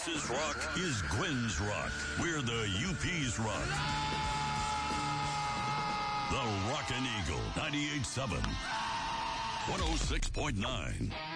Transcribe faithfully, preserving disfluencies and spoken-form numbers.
Texas rock is Gwen's rock. We're the U P's rock. The Rockin' Eagle, ninety-eight point seven, one oh six point nine.